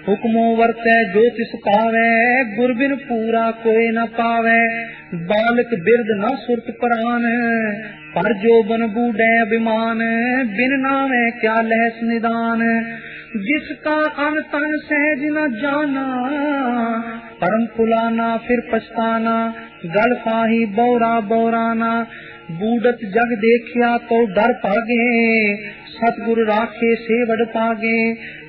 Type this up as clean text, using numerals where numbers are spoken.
हुक्मो वर्तै जो तिस पावै, गुर बिन पूरा कोई न पावै। बालक बिरद न सुरत प्राण, पर जो बन बूढ़े अभिमान। बिन नावे क्या लहस निदान, जिसका अन तन सहज न जाना। परम फुलाना फिर पछताना, गल फाही बौरा बौराना। बूढ़त जग देखिया तो डर पागे, सतगुरु राखे से वड पागे।